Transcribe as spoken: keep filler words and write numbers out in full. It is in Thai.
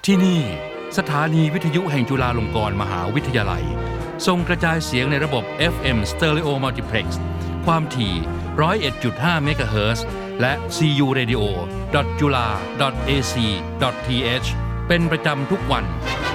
ที่นี่สถานีวิทยุแห่งจุฬาลงกรณ์มหาวิทยาลัยส่งกระจายเสียงในระบบ เอฟ เอ็ม Stereo Multiplex ความถี่ หนึ่งร้อยเอ็ดจุดห้า เมกะเฮิรตซ์ และ ซี ยู Radio ดอท จุฬา ดอท เอ ซี ดอท ที เอช เป็นประจำทุกวัน